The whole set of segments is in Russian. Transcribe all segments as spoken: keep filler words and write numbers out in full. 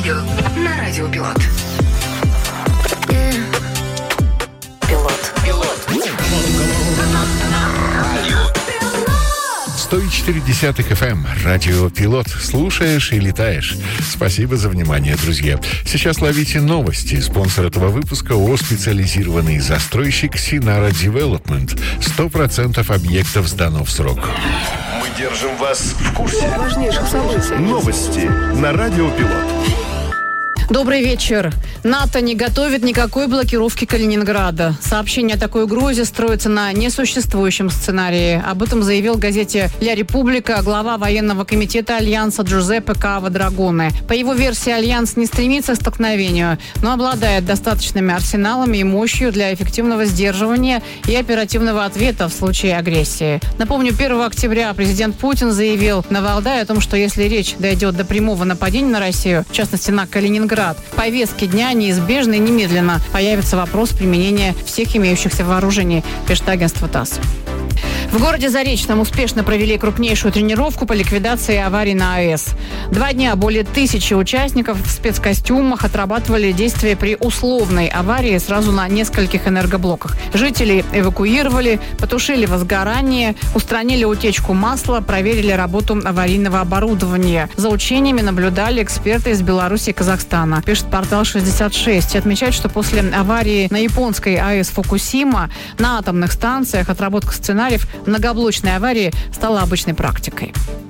Видео на Радио Пилот. сто четыре десятых эф эм. Радио Пилот. Слушаешь и летаешь. Спасибо за внимание, друзья. Сейчас ловите новости. Спонсор этого выпуска ООО «Специализированный застройщик Синара Девелопмент». Сто процентов объектов сдано в срок. Мы держим вас в курсе Важнейших событий. Новости на Радио Пилот. Добрый вечер. НАТО не готовит никакой блокировки Калининграда. Сообщение о такой угрозе строится на несуществующем сценарии. Об этом заявил в газете «Ля Република» глава военного комитета Альянса Джузеппе Кава Драгоне. По его версии, Альянс не стремится к столкновению, но обладает достаточными арсеналами и мощью для эффективного сдерживания и оперативного ответа в случае агрессии. Напомню, первого октября президент Путин заявил на Валдае о том, что если речь дойдет до прямого нападения на Россию, в частности на Калининград, в повестке дня неизбежно и немедленно появится вопрос применения всех имеющихся вооружений, пишет агентство ТАСС. В городе Заречном успешно провели крупнейшую тренировку по ликвидации аварий на АЭС. Два дня более тысячи участников в спецкостюмах отрабатывали действия при условной аварии сразу на нескольких энергоблоках. Жителей эвакуировали, потушили возгорание, устранили утечку масла, проверили работу аварийного оборудования. За учениями наблюдали эксперты из Беларуси и Казахстана, пишет портал шестьдесят шесть. И отмечает, что после аварии на японской АЭС Фукусима на атомных станциях отработка сценариев многоблочной аварии стала обычной практикой.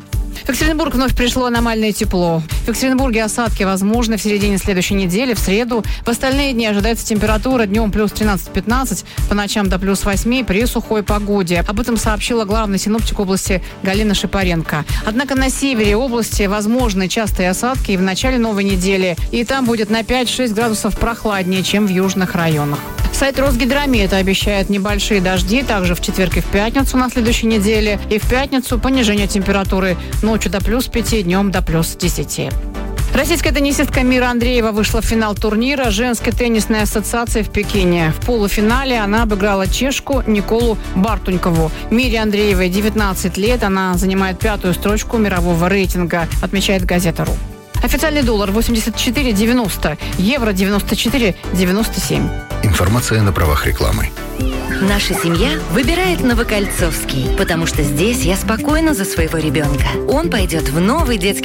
В Екатеринбург вновь пришло аномальное тепло. В Екатеринбурге осадки возможны в середине следующей недели, в среду. В остальные дни ожидается температура днем плюс тринадцать-пятнадцать, по ночам до плюс восемь при сухой погоде. Об этом сообщила главный синоптик области Галина Шипаренко. Однако на севере области возможны частые осадки и в начале новой недели. И там будет на пять-шесть градусов прохладнее, чем в южных районах. Сайт Росгидромета обещает небольшие дожди также в четверг и в пятницу на следующей неделе. И в пятницу понижение температуры ночью до плюс пяти, днем до плюс десяти. Российская теннисистка Мира Андреева вышла в финал турнира женской теннисной ассоциации в Пекине. В полуфинале она обыграла чешку Николу Бартунькову. Мире Андреевой девятнадцать лет, она занимает пятую строчку мирового рейтинга, отмечает газета «Ру». Официальный доллар восемьдесят четыре девяносто, евро девяносто четыре девяносто семь. Информация на правах рекламы. Наша семья выбирает Новокольцовский, потому что здесь я спокойна за своего ребенка. Он пойдет в новый детский